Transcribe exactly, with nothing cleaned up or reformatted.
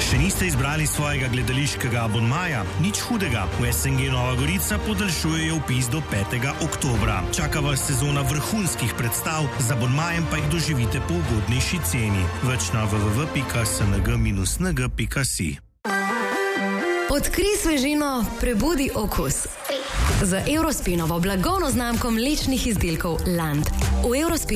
Še niste izbrali svojega gledališkega abonmaja? Nič hudega. V S N G Nova Gorica podaljšujejo vpis do petega oktobra. Čaka vas sezona vrhunskih predstav, z abonmajem pa jih doživite po ugodnejši ceni. Več na w w w pika s n g dash n g pika si. Odkrij svežino, prebudi okus. Z Eurospinovo blagovno znamko mlečnih izdelkov Land. V Eurospin